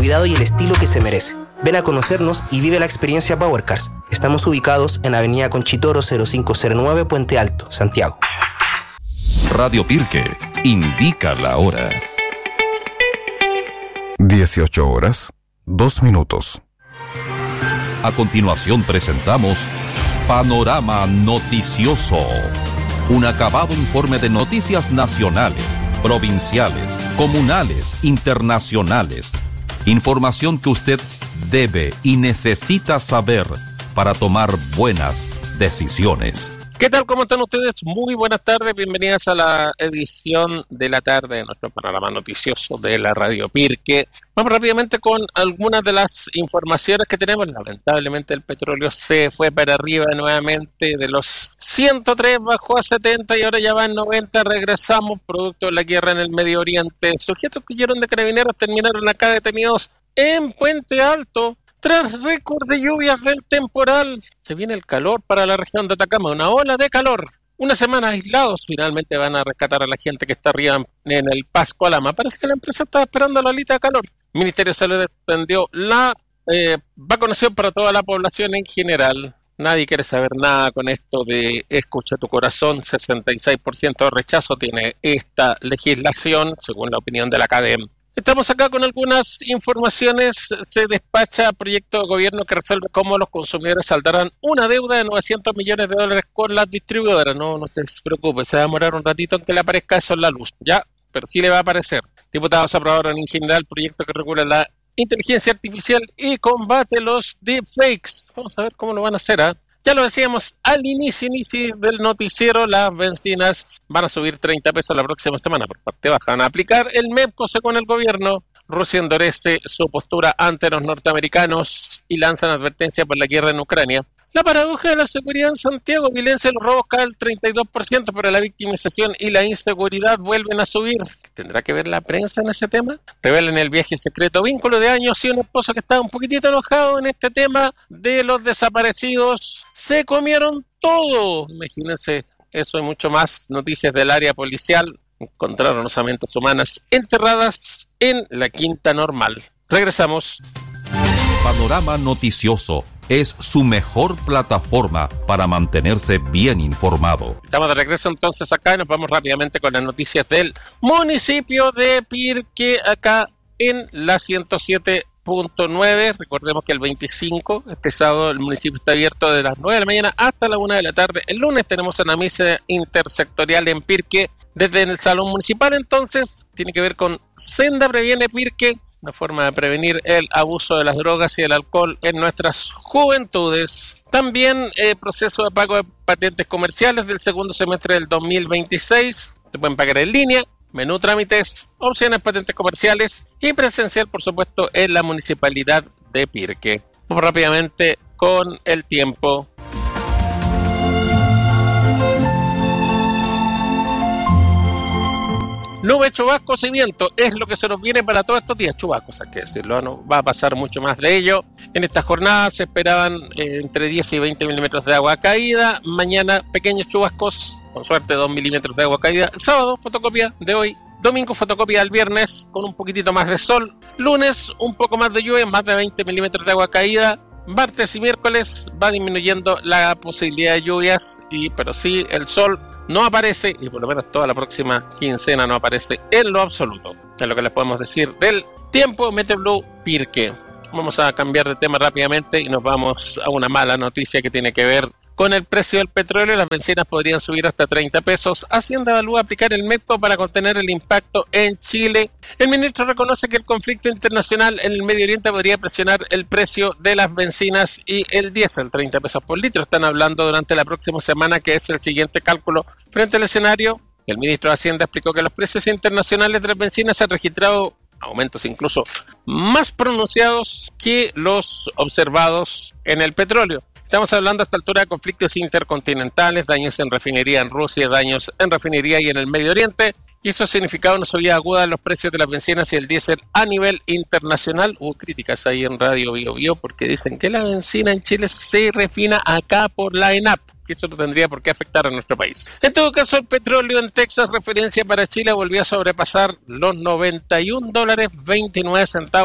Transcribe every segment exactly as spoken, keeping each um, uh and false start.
cuidado y el estilo que se merece. Ven a conocernos y vive la experiencia Power Cars. Estamos ubicados en Avenida Conchitoro cero cinco cero nueve, Puente Alto, Santiago. Radio Pirque indica la hora. dieciocho horas, dos minutos. A continuación presentamos Panorama Noticioso. Un acabado informe de noticias nacionales, provinciales, comunales, internacionales. Información que usted debe y necesita saber para tomar buenas decisiones. ¿Qué tal? ¿Cómo están ustedes? Muy buenas tardes, bienvenidas a la edición de la tarde de nuestro panorama noticioso de la Radio Pirque. Vamos rápidamente con algunas de las informaciones que tenemos. Lamentablemente el petróleo se fue para arriba nuevamente, de los ciento tres bajó a setenta y ahora ya va en noventa. Regresamos producto de la guerra en el Medio Oriente. Sujetos que huyeron de Carabineros terminaron acá detenidos en Puente Alto. Tras récord de lluvias del temporal, se viene el calor para la región de Atacama, una ola de calor. Una semana aislados, finalmente van a rescatar a la gente que está arriba en el Pasco Alama. Parece que la empresa está esperando la olita de calor. El Ministerio de Salud extendió la eh, vacunación para toda la población en general. Nadie quiere saber nada con esto de escucha tu corazón. sesenta y seis por ciento de rechazo tiene esta legislación, según la opinión de la academia. Estamos acá con algunas informaciones. Se despacha proyecto de gobierno que resuelve cómo los consumidores saldarán una deuda de novecientos millones de dólares con las distribuidoras. No, no se preocupe, se va a demorar un ratito en que le aparezca eso en la luz, ya, pero sí le va a aparecer. Diputados aprobaron en general el proyecto que regula la inteligencia artificial y combate los deepfakes. Vamos a ver cómo lo van a hacer, ¿ah? ¿eh? Ya lo decíamos al inicio, inicio del noticiero, las bencinas van a subir treinta pesos la próxima semana por parte baja. Van a aplicar el MEPCO según el gobierno. Rusia endurece su postura ante los norteamericanos y lanzan advertencia por la guerra en Ucrania. La paradoja de la seguridad en Santiago, violencia y los robos cae al treinta y dos por ciento, pero la victimización y la inseguridad vuelven a subir. ¿Tendrá que ver la prensa en ese tema? Revelan el viaje secreto, vínculo de años y un esposo que estaba un poquitito enojado en este tema de los desaparecidos. Se comieron todo. Imagínense eso y mucho más. Noticias del área policial. Encontraron osamentas humanas enterradas en la Quinta Normal. Regresamos. Panorama Noticioso es su mejor plataforma para mantenerse bien informado. Estamos de regreso entonces acá y nos vamos rápidamente con las noticias del municipio de Pirque, acá en la ciento siete punto nueve. Recordemos que el veinticinco, este sábado, el municipio está abierto de las nueve de la mañana hasta la una de la tarde. El lunes tenemos una misa intersectorial en Pirque desde el Salón Municipal. Entonces, tiene que ver con Senda Previene Pirque, una forma de prevenir el abuso de las drogas y el alcohol en nuestras juventudes. También eh, proceso de pago de patentes comerciales del segundo semestre del dos mil veintiséis. Se pueden pagar en línea, menú trámites, opciones patentes comerciales y presencial, por supuesto, en la municipalidad de Pirque. Vamos rápidamente con el tiempo. Nube, chubascos y viento es lo que se nos viene para todos estos días. Chubascos, hay que decirlo, no va a pasar mucho más de ello. En esta jornada se esperaban eh, entre diez y veinte milímetros de agua caída. Mañana pequeños chubascos, con suerte dos milímetros de agua caída. Sábado, fotocopia de hoy. Domingo, fotocopia del viernes con un poquitito más de sol. Lunes, un poco más de lluvia, más de veinte milímetros de agua caída. Martes y miércoles va disminuyendo la posibilidad de lluvias, y pero sí el sol no aparece, y por lo menos toda la próxima quincena no aparece en lo absoluto. Es lo que les podemos decir del tiempo Meteblue Pirque. Vamos a cambiar de tema rápidamente y nos vamos a una mala noticia que tiene que ver con el precio del petróleo. Las bencinas podrían subir hasta treinta pesos. Hacienda evalúa aplicar el MEPCO para contener el impacto en Chile. El ministro reconoce que el conflicto internacional en el Medio Oriente podría presionar el precio de las bencinas y el diésel, treinta pesos por litro. Están hablando durante la próxima semana, que es el siguiente cálculo frente al escenario. El ministro de Hacienda explicó que los precios internacionales de las bencinas han registrado aumentos incluso más pronunciados que los observados en el petróleo. Estamos hablando a esta altura de conflictos intercontinentales, daños en refinería en Rusia, daños en refinería y en el Medio Oriente, y eso ha significado una subida aguda en los precios de las bencinas y el diésel a nivel internacional. Hubo críticas ahí en Radio Bio Bio porque dicen que la bencina en Chile se refina acá por la ENAP, que eso no tendría por qué afectar a nuestro país. En todo caso, el petróleo en Texas, referencia para Chile, volvió a sobrepasar los noventa y un dólares veintinueve centavos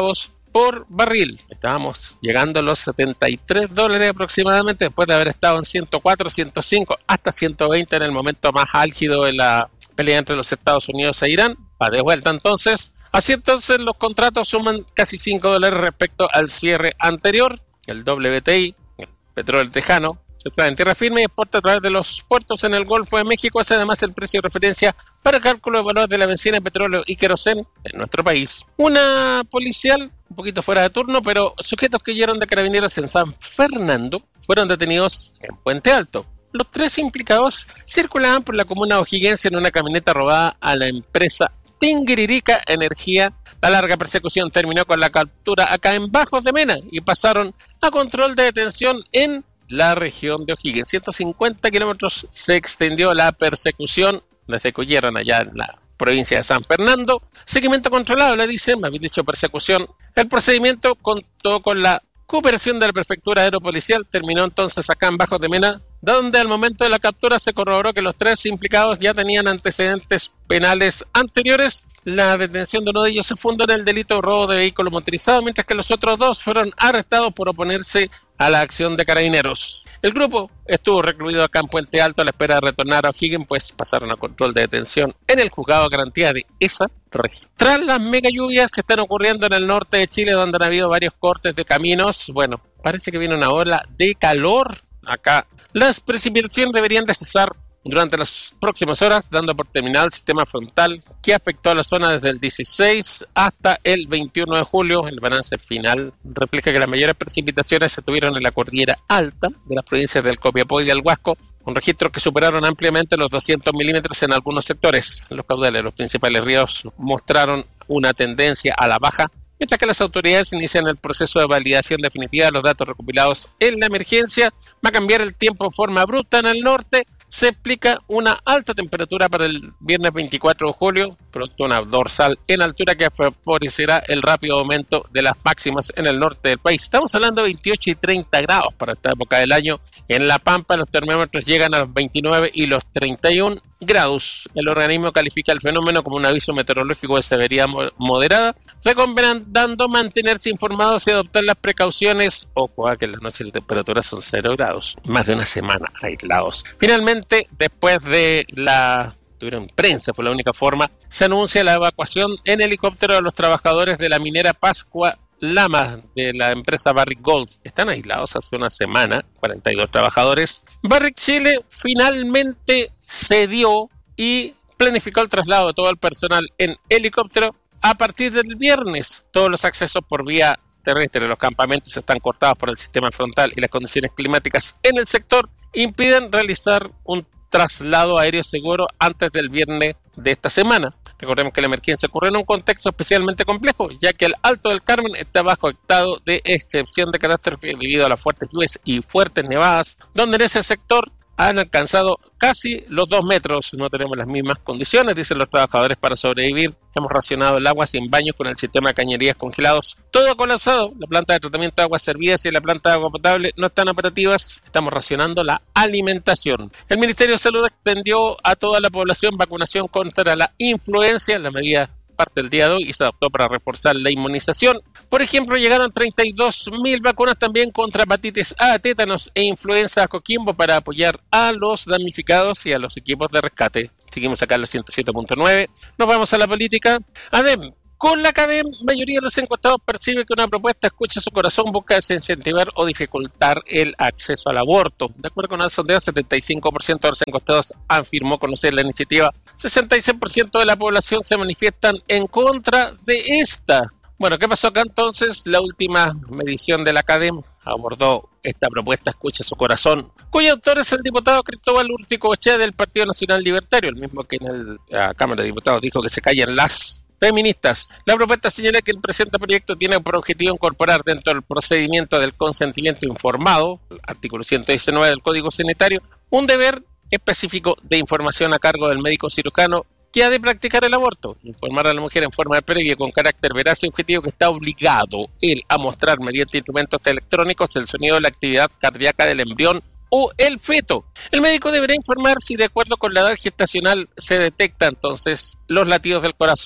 por barril. Estábamos llegando a los setenta y tres dólares aproximadamente, después de haber estado en ciento cuatro, ciento cinco, hasta ciento veinte en el momento más álgido de la pelea entre los Estados Unidos e Irán. Va de vuelta entonces. Así entonces los contratos suman casi cinco dólares respecto al cierre anterior. El W T I, el petróleo tejano, se trae en tierra firme y exporta a través de los puertos en el Golfo de México. Es además el precio de referencia para el cálculo de valor de la benzina, petróleo y queroseno en nuestro país. Una policial, un poquito fuera de turno, pero sujetos que huyeron de carabineros en San Fernando fueron detenidos en Puente Alto. Los tres implicados circulaban por la comuna de O'Higgins en una camioneta robada a la empresa Tinguiririca Energía. La larga persecución terminó con la captura acá en Bajos de Mena y pasaron a control de detención en la región de O'Higgins. ciento cincuenta kilómetros se extendió la persecución desde que huyeron allá en la provincia de San Fernando. Seguimiento controlado, le dicen, más bien dicho persecución. El procedimiento contó con la cooperación de la Prefectura Aeropolicial. Terminó entonces acá en Bajos de Mena, donde al momento de la captura se corroboró que los tres implicados ya tenían antecedentes penales anteriores. La detención de uno de ellos se fundó en el delito de robo de vehículo motorizado, mientras que los otros dos fueron arrestados por oponerse a la acción de carabineros. El grupo estuvo recluido acá en Puente Alto a la espera de retornar a O'Higgins, pues pasaron a control de detención en el juzgado de garantía de esa región. Tras las mega lluvias que están ocurriendo en el norte de Chile, donde han habido varios cortes de caminos, bueno, parece que viene una ola de calor acá. Las precipitaciones deberían de cesar durante las próximas horas, dando por terminado el sistema frontal que afectó a la zona desde el dieciséis hasta el veintiuno de julio. El balance final refleja que las mayores precipitaciones se tuvieron en la cordillera alta de las provincias del Copiapó y del Huasco, con registros que superaron ampliamente los doscientos milímetros en algunos sectores. Los caudales de los principales ríos mostraron una tendencia a la baja, mientras que las autoridades inician el proceso de validación definitiva de los datos recopilados en la emergencia. Va a cambiar el tiempo de forma abrupta en el norte. Se explica una alta temperatura para el viernes veinticuatro de julio, producto de una dorsal en altura que favorecerá el rápido aumento de las máximas en el norte del país. Estamos hablando de veintiocho y treinta grados para esta época del año. En La Pampa los termómetros llegan a los veintinueve y los treinta y uno grados. El organismo califica el fenómeno como un aviso meteorológico de severidad moderada, recomendando mantenerse informados y adoptar las precauciones. Ojo, a que en la noche las temperaturas son cero grados, más de una semana aislados. Finalmente, después de la tuvieron prensa, fue la única forma, se anuncia la evacuación en helicóptero de los trabajadores de la minera Pascua Lama de la empresa Barrick Gold. Están aislados hace una semana, cuarenta y dos trabajadores. Barrick Chile finalmente cedió y planificó el traslado de todo el personal en helicóptero a partir del viernes. Todos los accesos por vía terrestre de los campamentos están cortados por el sistema frontal y las condiciones climáticas en el sector impiden realizar un traslado aéreo seguro antes del viernes de esta semana. Recordemos que la emergencia ocurre en un contexto especialmente complejo, ya que el Alto del Carmen está bajo estado de excepción de catástrofe debido a las fuertes lluvias y fuertes nevadas, donde en ese sector han alcanzado casi los dos metros. No tenemos las mismas condiciones, dicen los trabajadores, para sobrevivir. Hemos racionado el agua sin baños con el sistema de cañerías congelados. Todo ha colapsado. La planta de tratamiento de aguas servidas y la planta de agua potable no están operativas. Estamos racionando la alimentación. El Ministerio de Salud extendió a toda la población vacunación contra la influenza. La medida parte del día de hoy y se adoptó para reforzar la inmunización. Por ejemplo, llegaron treinta y dos mil vacunas también contra hepatitis A, tétanos e influenza a Coquimbo para apoyar a los damnificados y a los equipos de rescate. Seguimos acá en la ciento siete punto nueve. Nos vamos a la política. ADEM. Con la CADEM, mayoría de los encuestados percibe que una propuesta escucha su corazón, busca desincentivar o dificultar el acceso al aborto. De acuerdo con el sondeo, setenta y cinco por ciento de los encuestados afirmó conocer la iniciativa. sesenta y seis por ciento de la población se manifiestan en contra de esta. Bueno, ¿qué pasó acá entonces? La última medición de la CADEM abordó esta propuesta escucha su corazón, cuyo autor es el diputado Cristóbal Urticoechea del Partido Nacional Libertario, el mismo que en el, la Cámara de Diputados dijo que se callan las feministas. La propuesta señala que el presente proyecto tiene por objetivo incorporar dentro del procedimiento del consentimiento informado, artículo ciento diecinueve del Código Sanitario, un deber específico de información a cargo del médico cirujano que ha de practicar el aborto, informar a la mujer en forma previa con carácter veraz y objetivo que está obligado él a mostrar mediante instrumentos electrónicos el sonido de la actividad cardíaca del embrión o el feto. El médico deberá informar si de acuerdo con la edad gestacional se detecta entonces los latidos del corazón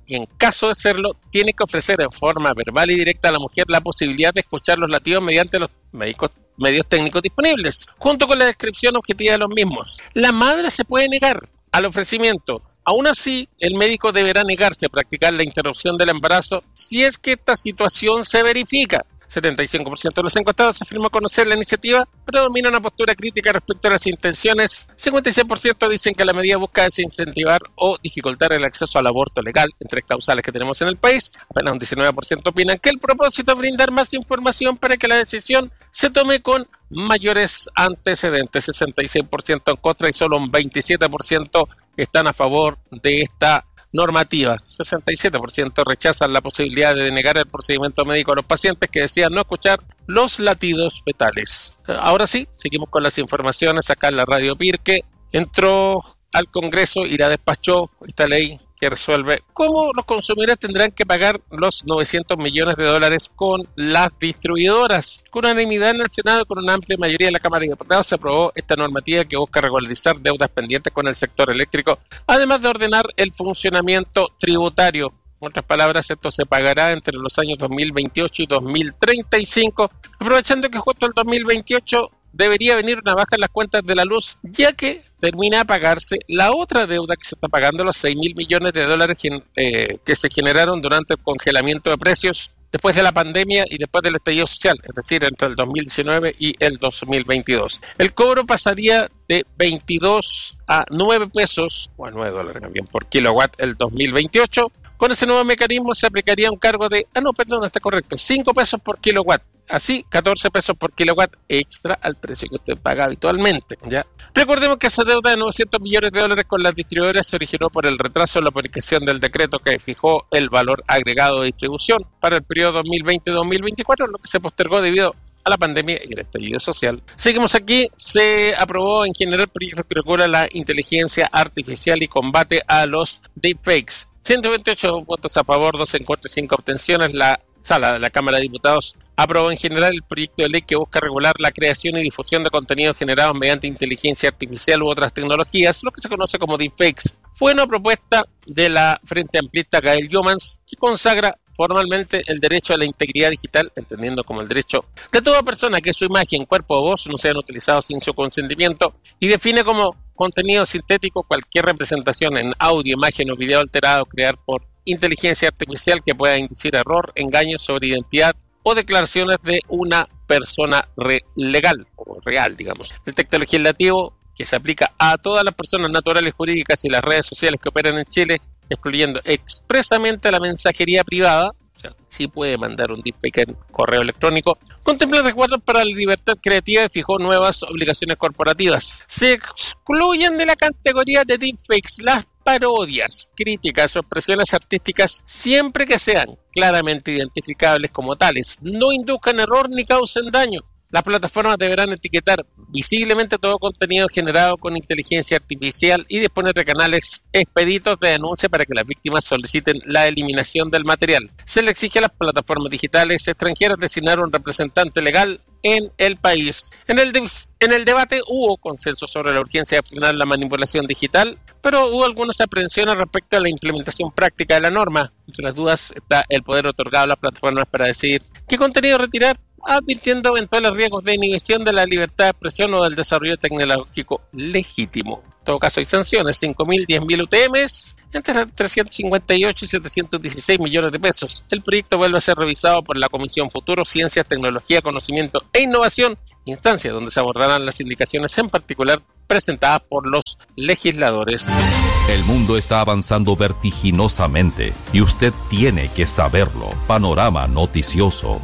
y en caso de serlo, tiene que ofrecer en forma verbal y directa a la mujer la posibilidad de escuchar los latidos mediante los médicos, medios técnicos disponibles, junto con la descripción objetiva de los mismos. La madre se puede negar al ofrecimiento. Aún así, el médico deberá negarse a practicar la interrupción del embarazo si es que esta situación se verifica. setenta y cinco por ciento de los encuestados afirma conocer la iniciativa, pero domina una postura crítica respecto a las intenciones. cincuenta y seis por ciento dicen que la medida busca desincentivar o dificultar el acceso al aborto legal, entre causales que tenemos en el país. Apenas un diecinueve por ciento opinan que el propósito es brindar más información para que la decisión se tome con mayores antecedentes. sesenta y seis por ciento en contra y solo un veintisiete por ciento están a favor de esta normativa. sesenta y siete por ciento rechazan la posibilidad de denegar el procedimiento médico a los pacientes que decían no escuchar los latidos fetales. Ahora sí, seguimos con las informaciones acá en la Radio Pirque. Entró al Congreso y la despachó esta ley que resuelve cómo los consumidores tendrán que pagar los novecientos millones de dólares con las distribuidoras. Con unanimidad en el Senado, con una amplia mayoría de la Cámara de Diputados, se aprobó esta normativa que busca regularizar deudas pendientes con el sector eléctrico, además de ordenar el funcionamiento tributario. En otras palabras, esto se pagará entre los años dos mil veintiocho y dos mil treinta y cinco, aprovechando que justo el dos mil veintiocho debería venir una baja en las cuentas de la luz, ya que termina a pagarse la otra deuda que se está pagando, los seis mil millones de dólares que, eh, que se generaron durante el congelamiento de precios después de la pandemia y después del estallido social, es decir, entre el dos mil diecinueve y el dos mil veintidós. El cobro pasaría de veintidós a nueve pesos, o a nueve dólares también por kilowatt el dos mil veintiocho. Con ese nuevo mecanismo se aplicaría un cargo de, ah no, perdón, está correcto, cinco pesos por kilowatt. Así, catorce pesos por kilowatt extra al precio que usted paga habitualmente, ¿ya? Recordemos que esa deuda de novecientos millones de dólares con las distribuidoras se originó por el retraso en la publicación del decreto que fijó el valor agregado de distribución para el periodo dos mil veinte dos mil veinticuatro, lo que se postergó debido a la pandemia y el estallido social. Seguimos aquí, se aprobó en general el proyecto que regula la inteligencia artificial y combate a los deepfakes. ciento veintiocho votos a favor, dos en contra y cinco abstenciones. La Sala de la Cámara de Diputados aprobó en general el proyecto de ley que busca regular la creación y difusión de contenidos generados mediante inteligencia artificial u otras tecnologías, lo que se conoce como deepfakes. Fue una propuesta de la Frente Amplista Gael Jomans que consagra formalmente el derecho a la integridad digital, entendiendo como el derecho de toda persona que su imagen, cuerpo o voz no sean utilizados sin su consentimiento, y define como contenido sintético cualquier representación en audio, imagen o video alterado crear por inteligencia artificial que pueda inducir error, engaño sobre identidad o declaraciones de una persona re- legal o real, digamos. El texto legislativo que se aplica a todas las personas naturales, jurídicas y las redes sociales que operan en Chile, excluyendo expresamente la mensajería privada, o sea, sí puede mandar un deepfake en correo electrónico, contempla resguardos para la libertad creativa y fijó nuevas obligaciones corporativas. Se excluyen de la categoría de deepfakes las parodias, críticas o expresiones artísticas siempre que sean claramente identificables como tales, no induzcan error ni causen daño. Las plataformas deberán etiquetar visiblemente todo contenido generado con inteligencia artificial y disponer de canales expeditos de denuncia para que las víctimas soliciten la eliminación del material. Se le exige a las plataformas digitales extranjeras designar un representante legal en el país. En el, de- en el debate hubo consenso sobre la urgencia de frenar la manipulación digital, pero hubo algunas aprehensiones respecto a la implementación práctica de la norma. Entre las dudas está el poder otorgado a las plataformas para decidir qué contenido retirar, advirtiendo eventuales riesgos de inhibición de la libertad de expresión o del desarrollo tecnológico legítimo. En todo caso hay sanciones, cinco mil, diez mil U T Ms, entre trescientos cincuenta y ocho y setecientos dieciséis millones de pesos. El proyecto vuelve a ser revisado por la Comisión Futuro, Ciencias, Tecnología, Conocimiento e Innovación, instancia donde se abordarán las indicaciones en particular presentadas por los legisladores. El mundo está avanzando vertiginosamente y usted tiene que saberlo. Panorama noticioso.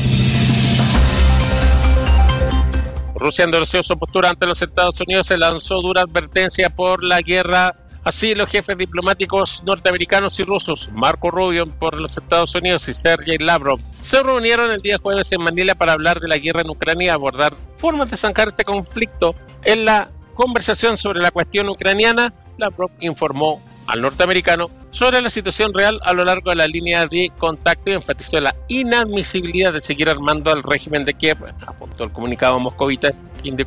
Rusia endureció su postura ante los Estados Unidos, se lanzó dura advertencia por la guerra. Así, los jefes diplomáticos norteamericanos y rusos, Marco Rubio por los Estados Unidos y Sergei Lavrov, se reunieron el día jueves en Manila para hablar de la guerra en Ucrania y abordar formas de zanjar este conflicto. En la conversación sobre la cuestión ucraniana, Lavrov informó al norteamericano sobre la situación real a lo largo de la línea de contacto y enfatizó la inadmisibilidad de seguir armando al régimen de Kiev. Apuntó el comunicado moscovita que indica que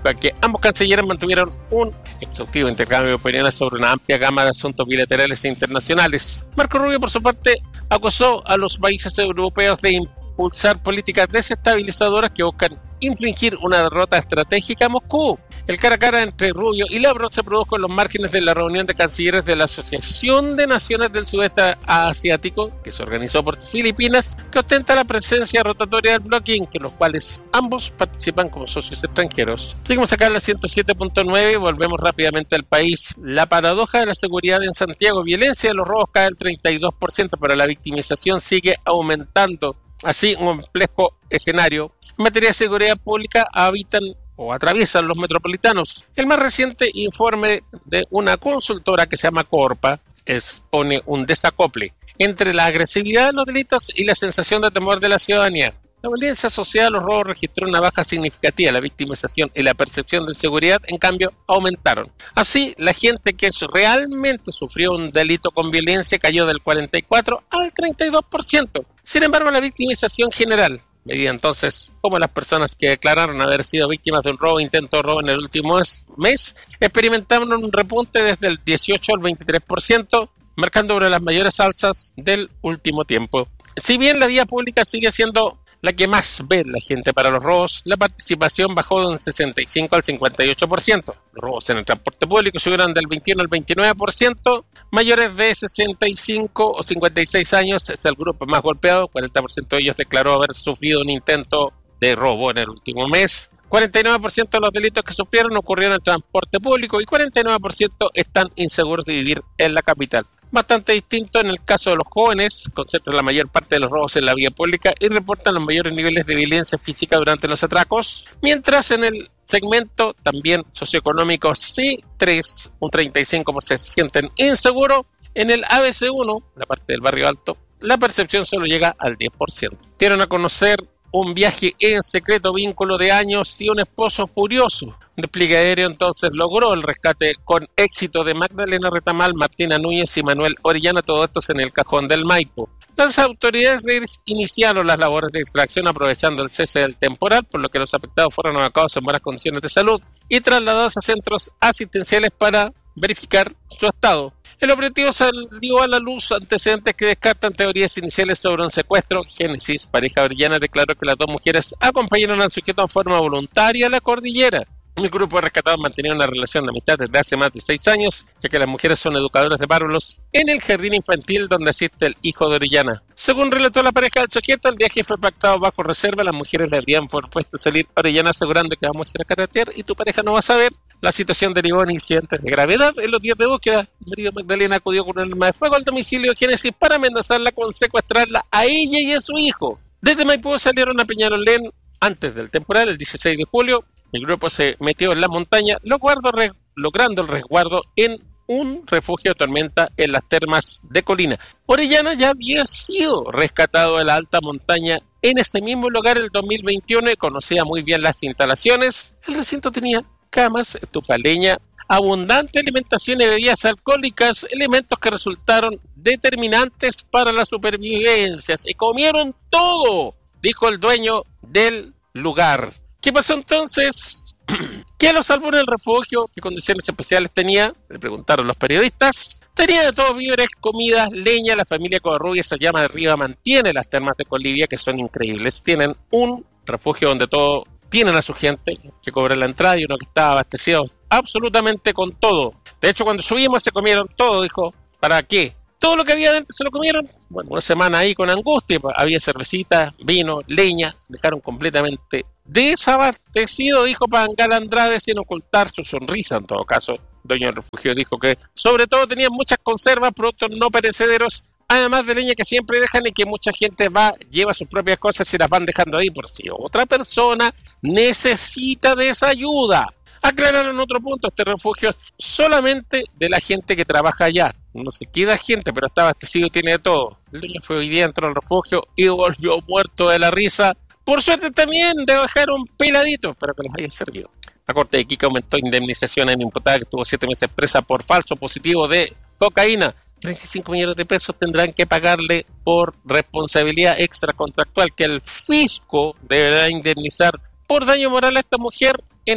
Ambos cancilleres mantuvieron un exhaustivo intercambio de opiniones sobre una amplia gama de asuntos bilaterales e internacionales. Marco Rubio, por su parte, acusó a los países europeos de impulsar políticas desestabilizadoras que buscan infligir una derrota estratégica a Moscú. El cara a cara entre Rubio y Lavrov se produjo en los márgenes de la reunión de cancilleres de la Asociación de Naciones del Sudeste Asiático, que se organizó por Filipinas, que ostenta la presencia rotatoria del bloque, en los cuales ambos participan como socios extranjeros. Seguimos acá en la ciento siete punto nueve y volvemos rápidamente al país. La paradoja de la seguridad en Santiago: violencia de los robos cae al treinta y dos por ciento, pero la victimización sigue aumentando. Así, un complejo escenario en materia de seguridad pública habitan o atraviesan los metropolitanos. El más reciente informe de una consultora que se llama Corpa expone un desacople entre la agresividad de los delitos y la sensación de temor de la ciudadanía. La violencia asociada a los robos registró una baja significativa. La victimización y la percepción de inseguridad, en cambio, aumentaron. Así, la gente que realmente sufrió un delito con violencia cayó del cuarenta y cuatro al treinta y dos por ciento. Sin embargo, la victimización general, medida entonces como las personas que declararon haber sido víctimas de un robo o intento de robo en el último mes, experimentaron un repunte desde el dieciocho al veintitrés por ciento, marcando una de las mayores alzas del último tiempo. Si bien la vía pública sigue siendo la que más ve la gente para los robos, la participación bajó de un sesenta y cinco al cincuenta y ocho por ciento. Los robos en el transporte público subieron del veintiuno al veintinueve por ciento. Mayores de sesenta y cinco o cincuenta y seis años es el grupo más golpeado. cuarenta por ciento de ellos declaró haber sufrido un intento de robo en el último mes. cuarenta y nueve por ciento de los delitos que sufrieron ocurrieron en el transporte público y cuarenta y nueve por ciento están inseguros de vivir en la capital. Bastante distinto en el caso de los jóvenes, concentran la mayor parte de los robos en la vía pública y reportan los mayores niveles de violencia física durante los atracos, mientras en el segmento también socioeconómico C tres, un treinta y cinco por ciento se sienten inseguros. En el A B C uno, la parte del barrio alto, la percepción solo llega al diez por ciento. Dieron a conocer un viaje en secreto, vínculo de años y un esposo furioso. Un despliegue aéreo entonces logró el rescate con éxito de Magdalena Retamal, Martina Núñez y Manuel Orellana, todos estos en el Cajón del Maipo. Las autoridades iniciaron las labores de extracción aprovechando el cese del temporal, por lo que los afectados fueron evacuados en buenas condiciones de salud y trasladados a centros asistenciales para verificar su estado. El operativo salió a la luz antecedentes que descartan teorías iniciales sobre un secuestro. Génesis, pareja orellana, declaró que las dos mujeres acompañaron al sujeto en forma voluntaria a la cordillera. El grupo de rescatados mantenía una relación de amistad desde hace más de seis años, ya que las mujeres son educadoras de párvulos en el jardín infantil donde asiste el hijo de Orellana. Según relató la pareja del sujeto, el viaje fue pactado bajo reserva. Las mujeres le habrían propuesto salir a Orellana asegurando que vamos a ir a carretear y tu pareja no va a saber. La situación derivó en incidentes de gravedad. En los días de búsqueda, el marido Magdalena acudió con un arma de fuego al domicilio de Génesis para amenazarla con secuestrarla a ella y a su hijo. Desde Maipú salieron a Peñalolén antes del temporal, el dieciséis de julio. El grupo se metió en la montaña, logrando, logrando el resguardo en un refugio de tormenta en las termas de Colina. Orellana ya había sido rescatado de la alta montaña en ese mismo lugar el dos mil veintiuno y conocía muy bien las instalaciones. El recinto tenía camas, estufa leña, abundante alimentación y bebidas alcohólicas, elementos que resultaron determinantes para la supervivencia. Se comieron todo, dijo el dueño del lugar. ¿Qué pasó entonces? ¿Qué lo salvó en el refugio? ¿Qué condiciones especiales tenía? Le preguntaron los periodistas. Tenía de todo: víveres, comidas, leña. La familia Covarrubias se llama Arriba mantiene las termas de Colivia, que son increíbles. Tienen un refugio donde todo tienen a su gente que cobra la entrada y uno que estaba abastecido absolutamente con todo. De hecho, cuando subimos se comieron todo, dijo. ¿Para qué? Todo lo que había dentro se lo comieron. Bueno, una semana ahí con angustia. Había cervecita, vino, leña. Dejaron completamente desabastecido, dijo Pangal Andrade, sin ocultar su sonrisa. En todo caso, dueño del refugio dijo que sobre todo tenían muchas conservas, productos no perecederos, además de leña que siempre dejan y que mucha gente va, lleva sus propias cosas y las van dejando ahí por si otra persona necesita de esa ayuda. Aclararon otro punto: este refugio es solamente de la gente que trabaja allá. No se queda gente, pero está abastecido y tiene de todo. El dueño fue hoy día, entró al refugio y volvió muerto de la risa. Por suerte también dejaron peladitos para que los haya servido. La Corte de Iquique aumentó indemnización en imputada que estuvo siete meses presa por falso positivo de cocaína. treinta y cinco millones de pesos tendrán que pagarle por responsabilidad extracontractual que el fisco deberá indemnizar por daño moral a esta mujer en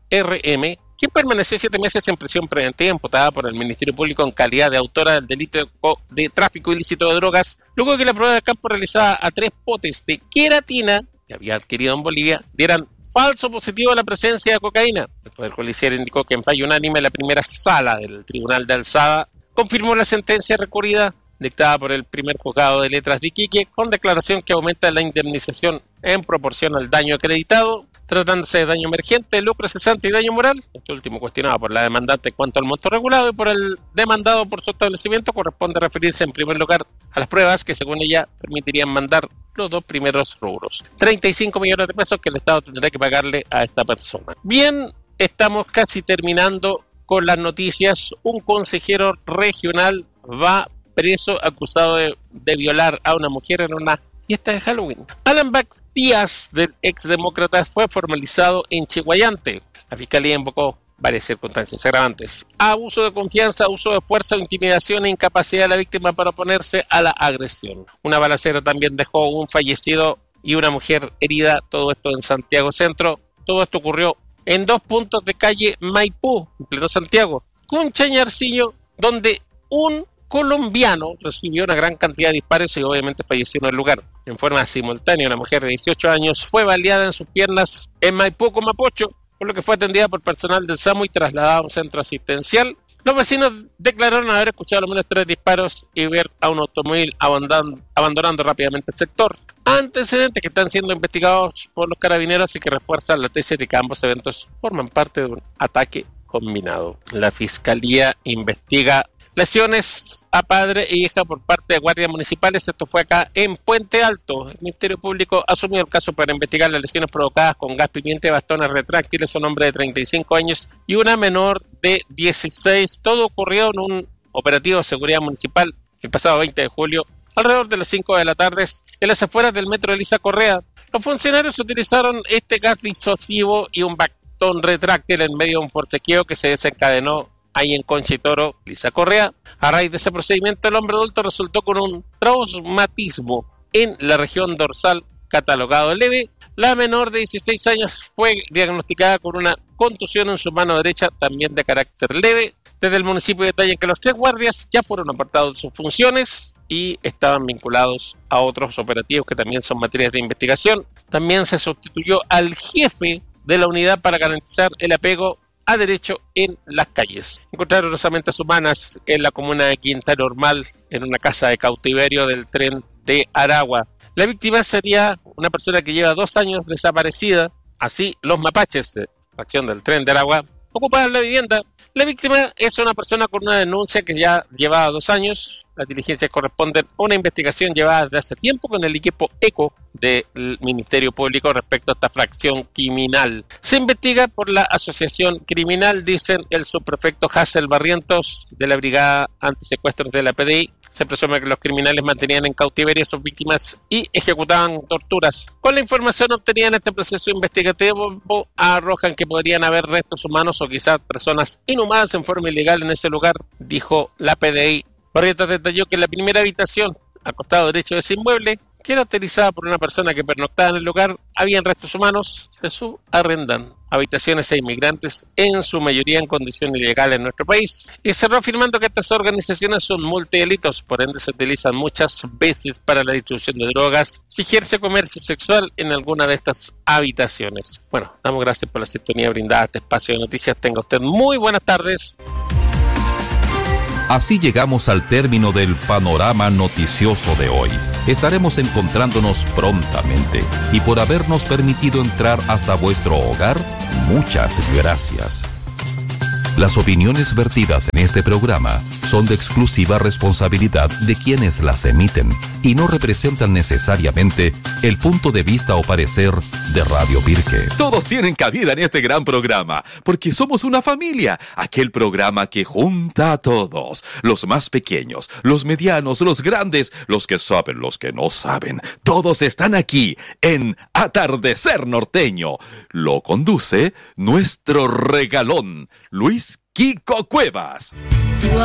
R M, quien permaneció siete meses en prisión preventiva imputada por el Ministerio Público en calidad de autora del delito de tráfico ilícito de drogas, luego de que la prueba de campo realizada a tres potes de queratina que había adquirido en Bolivia dieran falso positivo a la presencia de cocaína. El Poder Judicial indicó que en fallo unánime la primera sala del Tribunal de Alzada confirmó la sentencia recurrida dictada por el primer juzgado de letras de Iquique, con declaración que aumenta la indemnización en proporción al daño acreditado, tratándose de daño emergente, lucro cesante y daño moral, este último cuestionado por la demandante en cuanto al monto regulado, y por el demandado por su establecimiento corresponde referirse en primer lugar a las pruebas que según ella permitirían mandar los dos primeros rubros. treinta y cinco millones de pesos que el Estado tendrá que pagarle a esta persona. Bien, estamos casi terminando con las noticias. Un consejero regional va preso acusado de, de violar a una mujer en una fiesta de Halloween. Alan Back Díaz, del exdemócrata, fue formalizado en Chiguayante. La fiscalía invocó varias circunstancias agravantes: abuso de confianza, uso de fuerza o intimidación e incapacidad de la víctima para oponerse a la agresión. Una balacera también dejó un fallecido y una mujer herida, todo esto en Santiago Centro. Todo esto ocurrió en dos puntos de calle Maipú, en pleno Santiago, con Chañarcillo, donde un colombiano recibió una gran cantidad de disparos y obviamente falleció en el lugar. En forma simultánea, una mujer de dieciocho años fue baleada en sus piernas en Maipú con Mapocho, por lo que fue atendida por personal del SAMU y trasladada a un centro asistencial. Los vecinos declararon haber escuchado al menos tres disparos y ver a un automóvil abandonando, abandonando rápidamente el sector. Antecedentes que están siendo investigados por los carabineros y que refuerzan la tesis de que ambos eventos forman parte de un ataque combinado. La fiscalía investiga lesiones a padre e hija por parte de guardias municipales. Esto fue acá en Puente Alto. El Ministerio Público asumió el caso para investigar las lesiones provocadas con gas pimienta y bastones retráctiles a un hombre de treinta y cinco años y una menor de dieciséis. Todo ocurrió en un operativo de seguridad municipal el pasado veinte de julio, alrededor de las cinco de la tarde, en las afueras del metro Elisa Correa. Los funcionarios utilizaron este gas disuasivo y un bastón retráctil en medio de un forcejeo que se desencadenó ahí en Conchitoro, Elisa Correa. A raíz de ese procedimiento, el hombre adulto resultó con un traumatismo en la región dorsal catalogado leve. La menor de dieciséis años fue diagnosticada con una contusión en su mano derecha, también de carácter leve. Desde el municipio detallan que los tres guardias ya fueron apartados de sus funciones y estaban vinculados a otros operativos que también son materias de investigación. También se sustituyó al jefe de la unidad para garantizar el apego a derecho en las calles. Encontraron herramientas humanas en la comuna de Quinta Normal, en una casa de cautiverio del tren de Aragua. La víctima sería una persona que lleva dos años desaparecida. Así, los mapaches de la acción del tren de Aragua ocupaban la vivienda. La víctima es una persona con una denuncia que ya llevaba dos años. Las diligencias corresponden a una investigación llevada desde hace tiempo con el equipo ECO del Ministerio Público respecto a esta fracción criminal. Se investiga por la asociación criminal, dicen el subprefecto Hassel Barrientos de la Brigada Antisecuestros de la P D I. Se presume que los criminales mantenían en cautiverio a sus víctimas y ejecutaban torturas. Con la información obtenida en este proceso investigativo, arrojan que podrían haber restos humanos o quizás personas inhumadas en forma ilegal en ese lugar, dijo la P D I. Barrientos detalló que la primera habitación, al costado derecho de ese inmueble, que era utilizada por una persona que pernoctaba en el lugar, habían restos humanos, se subarrendan habitaciones a inmigrantes, en su mayoría en condición ilegal en nuestro país. Y cerró afirmando que estas organizaciones son multidelitos, por ende se utilizan muchas veces para la distribución de drogas, si ejerce comercio sexual en alguna de estas habitaciones. Bueno, damos gracias por la sintonía brindada a este espacio de noticias. Tenga usted muy buenas tardes. Así llegamos al término del panorama noticioso de hoy. Estaremos encontrándonos prontamente y por habernos permitido entrar hasta vuestro hogar, muchas gracias. Las opiniones vertidas en este programa son de exclusiva responsabilidad de quienes las emiten y no representan necesariamente el punto de vista o parecer de Radio Pirque. Todos tienen cabida en este gran programa, porque somos una familia, aquel programa que junta a todos, los más pequeños, los medianos, los grandes, los que saben, los que no saben, todos están aquí en Atardecer Norteño. Lo conduce nuestro regalón, Luis Kiko Cuevas.